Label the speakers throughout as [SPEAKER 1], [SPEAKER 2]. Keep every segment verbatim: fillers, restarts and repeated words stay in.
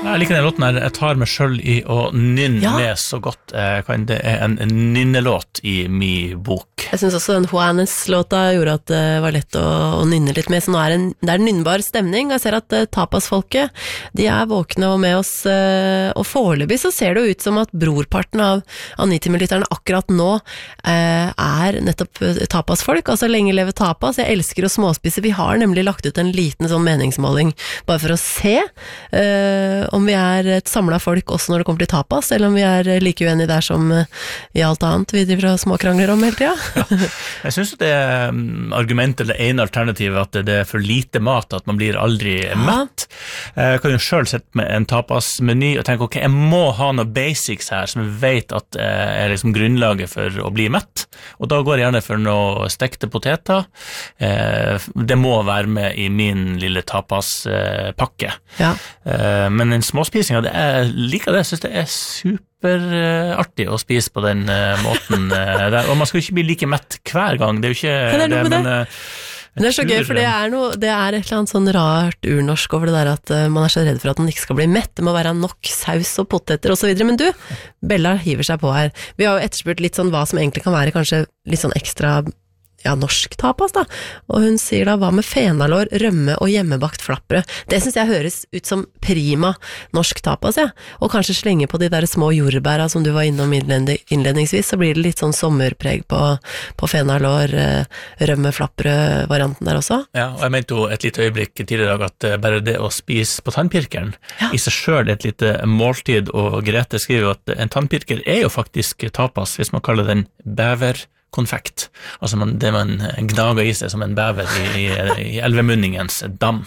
[SPEAKER 1] Jeg liker den låten her, jeg tar meg selv i å nynne ja. Med så godt jeg kan. Det er en, en nynnelåt i min bok.
[SPEAKER 2] Jeg synes også den Juanes-låta gjorde at det var lett å, å nynne litt med, så nå er det en, det er en nynnbar stemning. Jeg ser at uh, tapasfolket, de er våkne og med oss, uh, og foreløpig så ser det jo ut som at brorparten av, av nitiminutterne akkurat nå uh, er nettopp tapasfolk, altså lenge leve tapas. Jeg elsker å småspise. Vi har nemlig lagt ut en liten sånn meningsmåling bare for å se uh, om vi er et samlet folk også når det kommer til tapas, eller om vi er like uenige der som uh, i alt annet vi driver og småkrangler om hele tida.
[SPEAKER 1] Ja. Jeg synes det er argumentet eller en alternativ at det er for lite mat, at man blir aldri ja. Mett. Jeg kan jo selv sette med en tapasmeny og tenke, ok, jeg må ha noe basics her som jeg vet at er liksom grunnlaget for å bli mett, og da går jeg gjerne for noe stekte poteter. Det må være med i min lille tapaspakke. Ja. Men en småspising, jeg liker det, jeg synes det er super superartig å spise på den uh, måten uh, der. Og man skal jo ikke bli like mett hver gang, det er jo ikke
[SPEAKER 2] det, er
[SPEAKER 1] det,
[SPEAKER 2] men
[SPEAKER 1] det. Uh,
[SPEAKER 2] det er så gøy, for det er, noe, det er et eller annet sånn rart urnorsk over det der at uh, man er så redd for at man ikke skal bli mett, det må være nok saus og poteter og så videre, men du, Bella hiver seg på her. Vi har jo etterspurt litt sånn hva som egentlig kan være kanskje litt sånn ekstra ja, norsk tapas da, og hun sier da, hva med fenalår, rømme og hjemmebakt flappere? Det synes jeg høres ut som prima norsk tapas, ja, og kanskje slenge på de der små jordbæra som du var innom innledningsvis, så blir det litt sånn sommerpreg på, på fenalår, rømme, flappere varianten der også.
[SPEAKER 1] Ja, og jeg mente jo et lite øyeblikk tidligere i dag at bare det å spise på tannpirkeren ja. I seg selv er et lite måltid, og Grete skriver jo at en tannpirker er jo faktisk tapas, hvis man kaller den bever konfekt, altså man, det man gnager i seg som en bever i, i, i elvemunningens dam.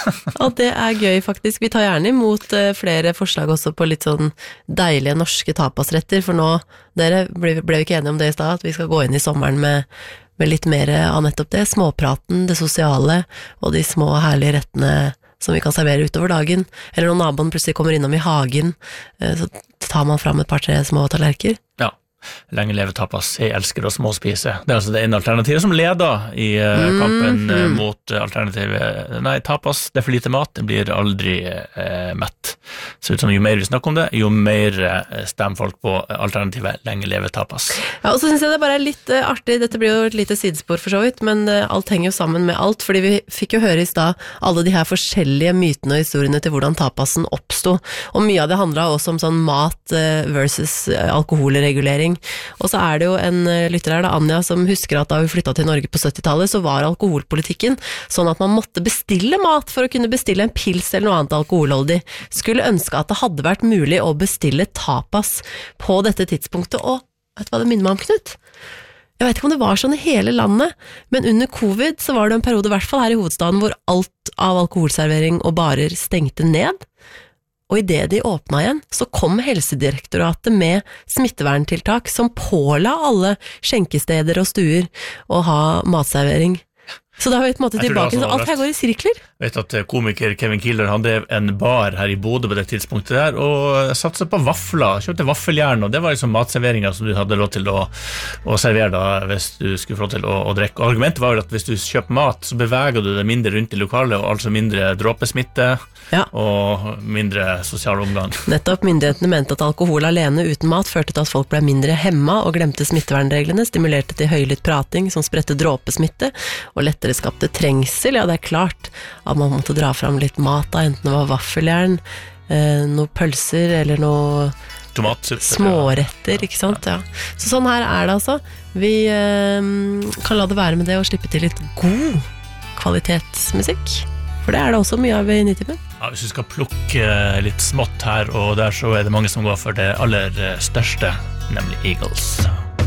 [SPEAKER 2] Og det er gøy faktisk, vi tar gjerne imot uh, flere forslag også på litt sånn deilige norske tapasretter, for nå, dere ble, ble vi ikke enige om det i sted, at vi skal gå inn i sommeren med, med litt mer av nettopp det, småpraten, det sosiale, og de små herlige rettene som vi kan servere utover dagen, eller når naboen plutselig kommer innom i hagen, uh, så tar man fram et par-tre små tallerker.
[SPEAKER 1] Ja. Lenge leve tapas, jeg elsker å småspise. Det er altså det ene alternativet som leder i uh, kampen uh, mm. mot uh, alternativet. Nei, tapas, det er for lite mat, det blir aldri uh, mett. Så ut som jo mer vi snakker om det, jo mer uh, stemmer folk på alternativet lenge leve tapas.
[SPEAKER 2] Ja, og så synes jeg det bare er litt uh, artig, dette blir jo et lite sidespor for så vidt, men uh, alt henger jo sammen med alt, fordi vi fikk jo høre i sted alle de her forskjellige mytene og historiene til hvordan tapasen oppstod, og mye av det handlet også om sånn mat uh, versus uh, alkoholregulering. Og så er det jo en lytter her da, Anja, som husker at da vi flyttet til Norge på syttitallet, så var alkoholpolitikken sånn at man måtte bestille mat for å kunne bestille en pils eller noe annet alkoholholdig. Skulle ønske at det hadde vært mulig å bestille tapas på dette tidspunktet, og vet du hva det minner meg om, Knut? Jeg vet ikke om det var sånn i hele landet, men under covid så var det en periode, i hvert fall her i hovedstaden, hvor alt av alkoholservering og barer stengte ned. Og i det de åpnet igjen, så kom Helsedirektoratet med smitteverntiltak som påla alle skjenkesteder og stuer å ha matservering. Så da har vi et måte tilbake, så alt her går i sirkler.
[SPEAKER 1] Jeg vet at komiker Kevin Killer hadde en bar her i Bodø på det tidspunktet der, og satte seg på vafler, kjøpte vaffeljern, og det var liksom matserveringen som du hadde lov til å, å servere da, hvis du skulle få lov til å, å drikke. Og argumentet var jo at hvis du kjøper mat, så beveger du deg mindre rundt i lokalet, og altså mindre dråpesmitte, ja. Og mindre sosial omgang.
[SPEAKER 2] Nettopp, myndighetene mente at alkohol alene uten mat førte til at folk ble mindre hemma og glemte smittevernreglene, stimulerte til høylytt prating som spredte dråpesmitte, og lettere skapte trengsel. Ja, det er klart at man måtte dra fram litt mat da, enten det var vaffeljern, eh, noe pølser eller noe
[SPEAKER 1] tomatsuppe,
[SPEAKER 2] småretter, ikke sant? Ja. Så sånn her er det altså. Vi eh, kan la det være med det og slippe til litt god kvalitetsmusikk, for det er det også mye av i Nitimen.
[SPEAKER 1] Ja, hvis du skal plukke litt smått her og der, så er det mange som går for det aller største, nemlig Eagles.